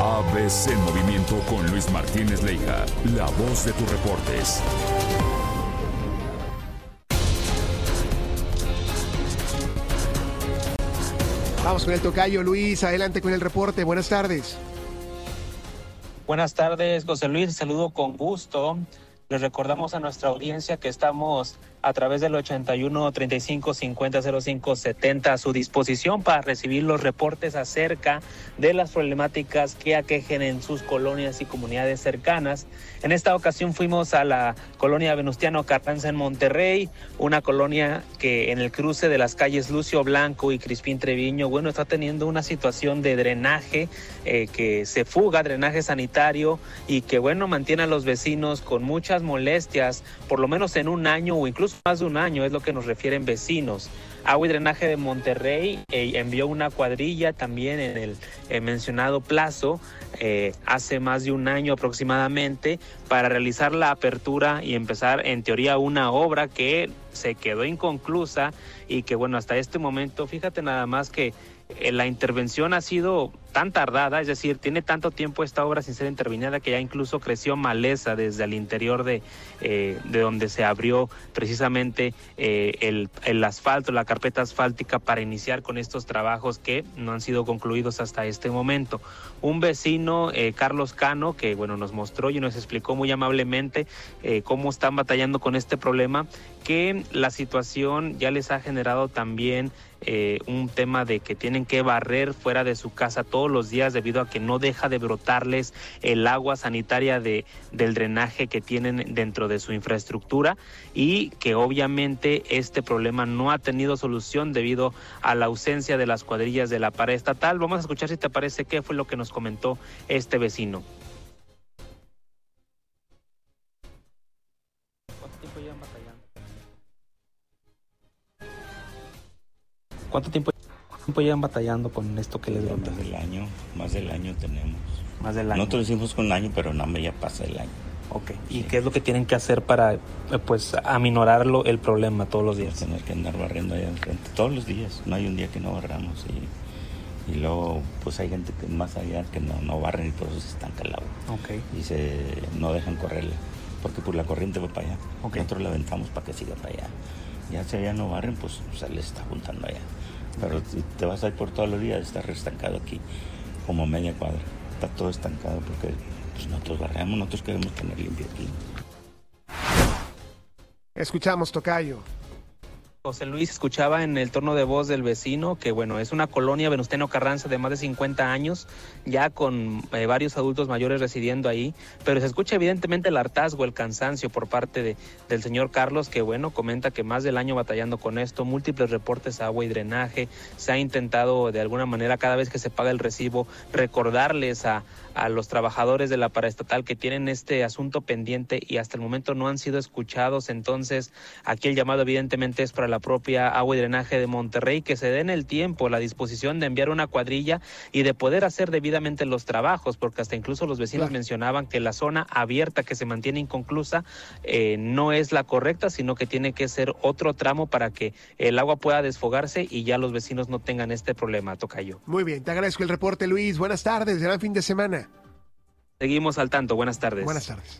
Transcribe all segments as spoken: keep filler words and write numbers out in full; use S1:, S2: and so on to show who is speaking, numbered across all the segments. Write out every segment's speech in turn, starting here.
S1: A B C Movimiento con Luis Martínez Leija, la voz de tus reportes.
S2: Vamos con el tocayo Luis, adelante con el reporte, buenas tardes.
S3: Buenas tardes, José Luis, saludo con gusto. Les recordamos a nuestra audiencia que estamos a través del ochenta y uno, treinta y cinco, cincuenta, cero cinco, setenta a su disposición para recibir los reportes acerca de las problemáticas que aquejen en sus colonias y comunidades cercanas. En esta ocasión fuimos a la colonia Venustiano Carranza en Monterrey, una colonia que en el cruce de las calles Lucio Blanco y Crispín Treviño, bueno, está teniendo una situación de drenaje eh, que se fuga, drenaje sanitario, y que, bueno, mantiene a los vecinos con muchas molestias, por lo menos en un año o incluso más de un año, es lo que nos refieren vecinos. Agua y Drenaje de Monterrey eh, envió una cuadrilla también en el eh, mencionado plazo, eh, hace más de un año aproximadamente, para realizar la apertura y empezar en teoría una obra que se quedó inconclusa y que, bueno, hasta este momento, fíjate nada más que eh, la intervención ha sido tan tardada, es decir, tiene tanto tiempo esta obra sin ser intervenida que ya incluso creció maleza desde el interior de, eh, de donde se abrió precisamente eh, el, el asfalto, la carpeta asfáltica para iniciar con estos trabajos que no han sido concluidos hasta este momento. Un vecino, eh, Carlos Cano, que bueno, nos mostró y nos explicó muy amablemente eh, cómo están batallando con este problema, que la situación ya les ha generado también eh, un tema de que tienen que barrer fuera de su casa todos los días debido a que no deja de brotarles el agua sanitaria de, del drenaje que tienen dentro de su infraestructura, y que obviamente este problema no ha tenido solución debido a la ausencia de las cuadrillas de la pared estatal. Vamos a escuchar, si te parece, qué fue lo que nos comentó este vecino. ¿Cuánto tiempo llevan batallando? ¿Cuánto tiempo tiempo llevan batallando con esto que les brota?
S4: Más del año, más del año tenemos.
S3: Más del año.
S4: Nosotros hicimos con un año, pero no me ya pasa el año.
S3: Ok. ¿Y
S4: sí.
S3: qué es lo que tienen que hacer para, pues, aminorarlo el problema todos los días?
S4: Tener que andar barriendo allá enfrente todos los días. No hay un día que no barramos y, y luego, pues hay gente que más allá que no, no barren y por eso se estanca el agua.
S3: Ok.
S4: Y se no dejan correrla porque por la corriente va para allá.
S3: Okay.
S4: Nosotros la aventamos para que siga para allá. Ya si allá no barren, pues se les está juntando allá. Pero si te vas a ir por todos los días, está estancado aquí, como media cuadra. Está todo estancado porque pues, nosotros barremos, nosotros queremos tener limpio aquí.
S2: Escuchamos, tocayo.
S3: José Luis, escuchaba en el tono de voz del vecino que, bueno, es una colonia Venustiano Carranza de más de cincuenta años, ya con eh, varios adultos mayores residiendo ahí, pero se escucha evidentemente el hartazgo, el cansancio por parte de, del señor Carlos, que, bueno, comenta que más del año batallando con esto, múltiples reportes a agua y drenaje, se ha intentado de alguna manera cada vez que se paga el recibo recordarles a, a los trabajadores de la paraestatal que tienen este asunto pendiente y hasta el momento no han sido escuchados. Entonces aquí el llamado evidentemente es para la propia Agua y Drenaje de Monterrey que se den el tiempo, la disposición de enviar una cuadrilla y de poder hacer debidamente los trabajos, porque hasta incluso los vecinos claro. mencionaban que la zona abierta que se mantiene inconclusa eh, no es la correcta, sino que tiene que ser otro tramo para que el agua pueda desfogarse y ya los vecinos no tengan este problema, tocayo.
S2: Muy bien, te agradezco el reporte, Luis. Buenas tardes, gran fin de semana.
S3: Seguimos al tanto, buenas tardes.
S2: Buenas tardes.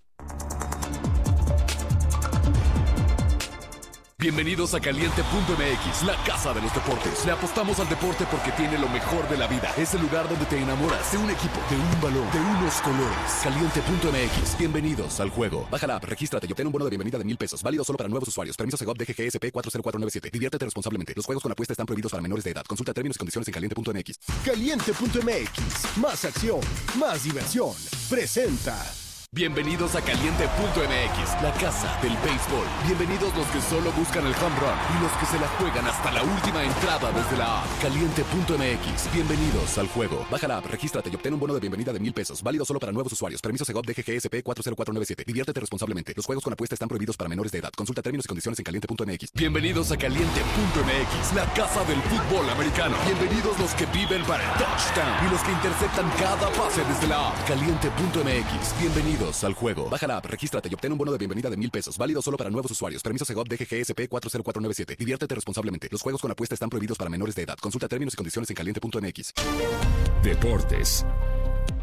S1: Bienvenidos a Caliente punto M X, la casa de los deportes. Le apostamos al deporte porque tiene lo mejor de la vida. Es el lugar donde te enamoras de un equipo, de un balón, de unos colores. Caliente punto M X, bienvenidos al juego. Baja la app, regístrate y obtén un bono de bienvenida de mil pesos. Válido solo para nuevos usuarios. Permiso Segov D G G S P cuatro cero cuatro nueve siete. Diviértete responsablemente. Los juegos con apuesta están prohibidos para menores de edad. Consulta términos y condiciones en Caliente punto M X.
S5: Caliente punto M X, más acción, más diversión. Presenta.
S1: Bienvenidos a Caliente punto M X, la casa del béisbol. Bienvenidos los que solo buscan el home run y los que se la juegan hasta la última entrada desde la app. Caliente punto M X, bienvenidos al juego. Baja la app, regístrate y obtén un bono de bienvenida de mil pesos. Válido solo para nuevos usuarios. Permiso Segov D G G S P cuatro cero cuatro nueve siete. Diviértete responsablemente. Los juegos con apuesta están prohibidos para menores de edad. Consulta términos y condiciones en Caliente punto M X. Bienvenidos a Caliente punto M X, la casa del fútbol americano. Bienvenidos los que viven para el touchdown y los que interceptan cada pase desde la app. Caliente punto M X, bienvenidos al juego. Baja la app, regístrate y obtén un bono de bienvenida de mil pesos. Válido solo para nuevos usuarios. Permiso Segov D G G S P cuatro cero cuatro nueve siete. Diviértete responsablemente. Los juegos con apuesta están prohibidos para menores de edad. Consulta términos y condiciones en Caliente punto M X. Deportes.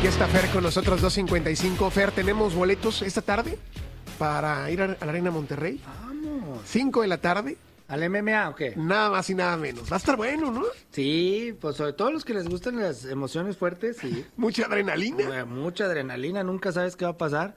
S2: Aquí está Fer con nosotros, dos cincuenta y cinco. Fer, ¿tenemos boletos esta tarde para ir a la Arena Monterrey?
S6: Vamos.
S2: cinco de la tarde.
S6: ¿Al M M A o qué?
S2: Nada más y nada menos. Va a estar bueno, ¿no?
S6: Sí, pues sobre todo los que les gustan las emociones fuertes, sí.
S2: Mucha adrenalina.
S6: Bueno, mucha adrenalina, nunca sabes qué va a pasar.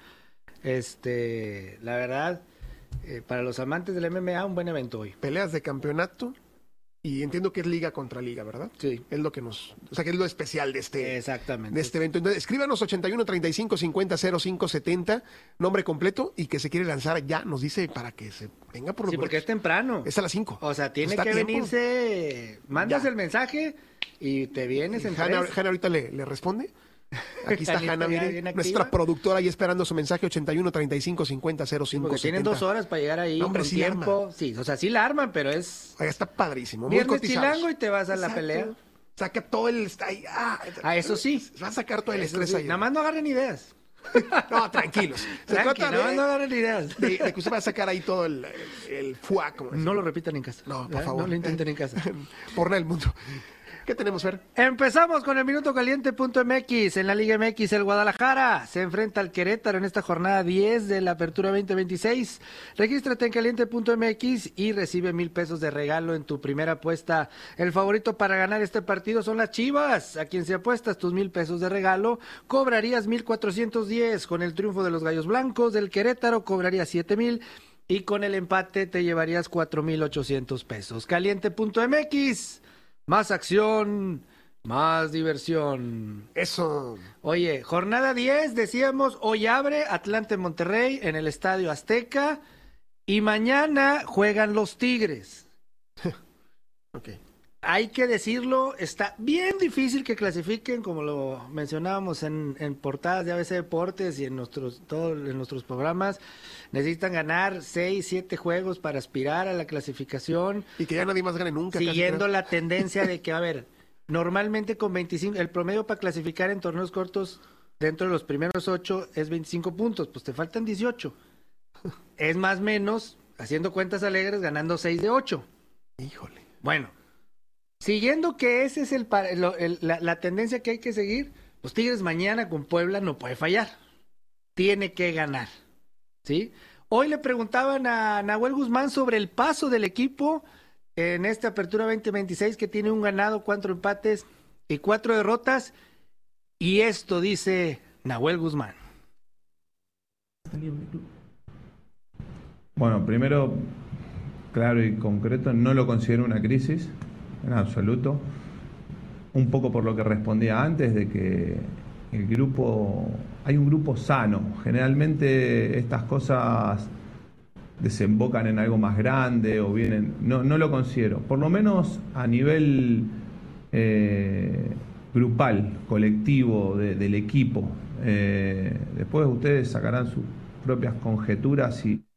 S6: Este, la verdad, eh, para los amantes del M M A, un buen evento hoy.
S2: Peleas de campeonato. Y entiendo que es liga contra liga, ¿verdad?
S6: Sí.
S2: Es lo que nos... O sea, que es lo especial de este...
S6: Exactamente.
S2: De este evento. Entonces, escríbanos ochenta y uno, treinta y cinco, cincuenta, cero cinco, setenta, nombre completo, y que se quiere lanzar ya, nos dice, para que se venga por los
S6: Sí, porque es
S2: boletos.
S6: temprano.
S2: Es a las cinco.
S6: O sea, tiene
S2: Está
S6: que
S2: a tiempo.
S6: venirse, mandas
S2: Ya.
S6: el mensaje y te vienes en
S2: Hanna,
S6: tres.
S2: Hanna ahorita le, le responde. Aquí está
S6: Hanna
S2: Hanna,
S6: está
S2: mire,
S6: bien activa.
S2: nuestra productora ahí esperando su mensaje ochenta y uno, treinta y cinco, cincuenta, cero cinco,
S6: Porque tienen
S2: setenta.
S6: dos horas para llegar ahí
S2: No, hombre,
S6: con
S2: sí la
S6: tiempo.
S2: arman.
S6: Sí, o sea, sí la arman, pero es
S2: Oiga, está padrísimo. Muy
S6: viernes
S2: cotizados.
S6: chilango y te vas a la
S2: Exacto.
S6: pelea.
S2: Saca todo el... ahí, ah,
S6: Ah, eso sí.
S2: Va a sacar todo el
S6: Eso
S2: estrés
S6: sí,
S2: ahí.
S6: Nada más no agarren ideas.
S2: No, tranquilos. Se
S6: Tranqui,
S2: trata
S6: nada más
S2: de,
S6: no agarren ideas.
S2: de, de que usted va a sacar ahí todo el, el fuá, como
S6: No lo repitan en casa.
S2: No, por
S6: ¿verdad?
S2: favor.
S6: No lo intenten en casa.
S2: Por nada del mundo. ¿Qué tenemos, Fer?
S6: Empezamos con el minuto caliente punto M X. En la Liga M X, el Guadalajara se enfrenta al Querétaro en esta jornada diez de la Apertura veinte veintiséis. Regístrate en caliente punto M X y recibe mil pesos de regalo en tu primera apuesta. El favorito para ganar este partido son las Chivas. A quien se apuestas tus mil pesos de regalo, cobrarías mil cuatrocientos diez. Con el triunfo de los Gallos Blancos del Querétaro, cobrarías siete mil. Y con el empate te llevarías cuatro mil ochocientos pesos. caliente punto M X. Más acción, más diversión.
S2: Eso.
S6: Oye, jornada diez, decíamos, hoy abre Atlante Monterrey en el Estadio Azteca y mañana juegan los Tigres.
S2: Ok.
S6: Hay que decirlo, está bien difícil que clasifiquen, como lo mencionábamos en, en portadas de A B C Deportes y en nuestros, todos en nuestros programas. Necesitan ganar seis, siete juegos para aspirar a la clasificación.
S2: Y que ya nadie más gane nunca. casi,
S6: Siguiendo
S2: creo.
S6: la tendencia de que, a ver, normalmente con veinticinco, el promedio para clasificar en torneos cortos dentro de los primeros ocho es veinticinco puntos, pues te faltan dieciocho. Es más o menos, haciendo cuentas alegres, ganando seis de ocho.
S2: Híjole.
S6: Bueno, siguiendo que esa es el, pa- lo- el- la, la tendencia que hay que seguir, pues Tigres mañana con Puebla no puede fallar. Tiene que ganar, ¿sí? Hoy le preguntaban a Nahuel Guzmán sobre el paso del equipo en esta apertura veinte veintiséis que tiene un ganado, cuatro empates y cuatro derrotas. Y esto dice Nahuel Guzmán.
S7: Bueno, primero, claro y concreto, no lo considero una crisis, en absoluto. Un poco por lo que respondía antes, de que el grupo, hay un grupo sano. Generalmente estas cosas desembocan en algo más grande o vienen, no, no lo considero. Por lo menos a nivel eh, grupal, colectivo de, del equipo. Eh, después ustedes sacarán sus propias conjeturas y...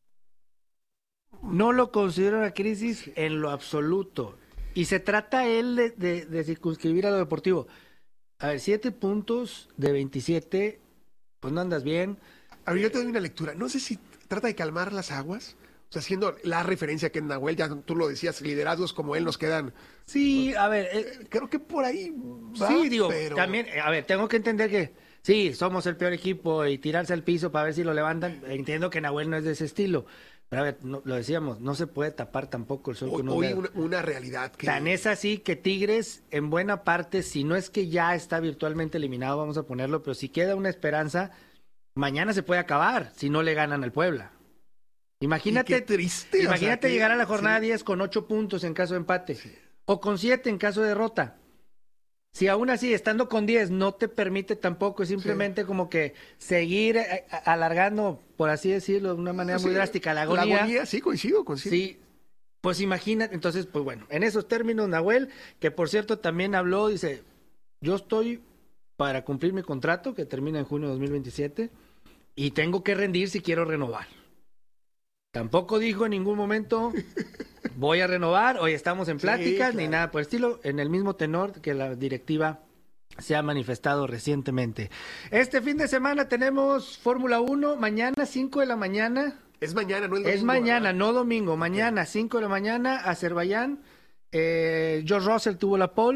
S6: No lo considero una crisis en lo absoluto. Y se trata él de, de, de circunscribir a lo deportivo. A ver, siete puntos de veintisiete, pues no andas bien.
S2: A ver, yo te doy una lectura. No sé si trata de calmar las aguas. O sea, siendo la referencia que en Nahuel, ya tú lo decías, liderazgos como él nos quedan.
S6: Sí, a ver, eh,
S2: Creo que por ahí va,
S6: sí, digo,
S2: pero...
S6: también, eh, a ver, tengo que entender que sí, somos el peor equipo y tirarse al piso para ver si lo levantan. Entiendo que Nahuel no es de ese estilo. Pero a ver, no, lo decíamos, no se puede tapar tampoco el sol con un
S2: Hoy
S6: dedo.
S2: una, una realidad que...
S6: Tan es así que Tigres, en buena parte, si no es que ya está virtualmente eliminado, vamos a ponerlo, pero si queda una esperanza, mañana se puede acabar si no le ganan al Puebla. Imagínate,
S2: Y qué triste,
S6: imagínate
S2: o sea, que-
S6: llegar a la jornada
S2: sí.
S6: diez con ocho puntos en caso de empate, o con siete en caso de derrota. Si aún así, estando con diez, no te permite tampoco, es simplemente como que seguir eh, alargando, por así decirlo, de una manera muy
S2: Sí,
S6: drástica, la
S2: La
S6: agonía.
S2: agonía, sí, coincido, coincido.
S6: Sí, pues imagínate, entonces, pues bueno, en esos términos, Nahuel, que por cierto también habló, dice, yo estoy para cumplir mi contrato, que termina en junio de dos mil veintisiete, y tengo que rendir si quiero renovar. Tampoco dijo en ningún momento, voy a renovar, hoy estamos en
S2: Sí,
S6: pláticas, ni
S2: claro.
S6: nada por el estilo, en el mismo tenor que la directiva se ha manifestado recientemente. Este fin de semana tenemos Fórmula uno, mañana cinco de la mañana.
S2: Es mañana, no el
S6: Es
S2: domingo,
S6: mañana,
S2: ¿verdad?
S6: no domingo. Mañana, cinco de la mañana, Azerbaiyán. Eh, George Russell tuvo la pole.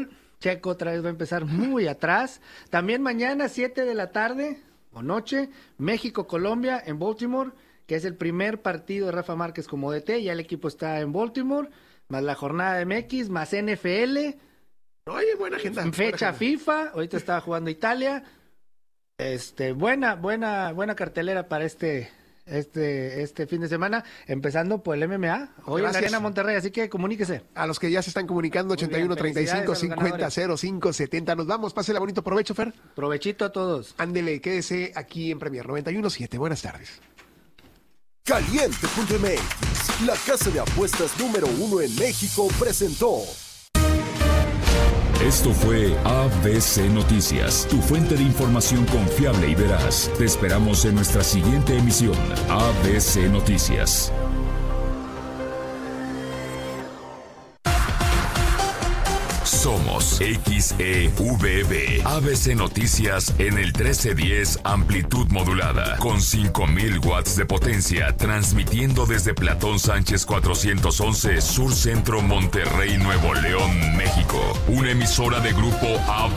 S6: Checo otra vez va a empezar muy atrás. También mañana, siete de la tarde o noche, México-Colombia en Baltimore, que es el primer partido de Rafa Márquez como D T. Ya el equipo está en Baltimore, más la jornada de M X, más N F L.
S2: Oye, buena agenda.
S6: Fecha
S2: buena agenda.
S6: FIFA, ahorita estaba jugando Italia. Este, buena, buena, buena cartelera para este... Este, este fin de semana, empezando por el M M A, hoy en la Arena Monterrey, así que comuníquese.
S2: A los que ya se están comunicando, ochenta y uno, treinta y cinco, cincuenta, cero cinco, setenta. Nos vamos, pásela bonito provecho, Fer.
S6: Provechito a todos.
S2: Ándele, quédese aquí en Premier noventa y uno punto siete. Buenas tardes.
S5: Caliente punto M X, la casa de apuestas número uno en México, presentó.
S1: Esto fue A B C Noticias, tu fuente de información confiable y veraz. Te esperamos en nuestra siguiente emisión, A B C Noticias. Somos X E V B, A B C Noticias en el trece diez amplitud modulada, con cinco mil watts de potencia, transmitiendo desde Platón Sánchez cuatrocientos once, Sur Centro, Monterrey, Nuevo León, México. Una emisora de Grupo A B C.